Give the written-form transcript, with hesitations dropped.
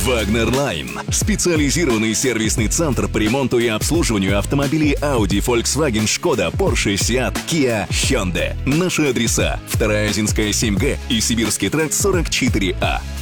Вагнер-Лайн. Специализированный сервисный центр по ремонту и обслуживанию автомобилей Audi, Volkswagen, Skoda, Porsche, Seat, Kia, Hyundai. Наши адреса: 2-я Озинская 7Г и Сибирский тракт 44А.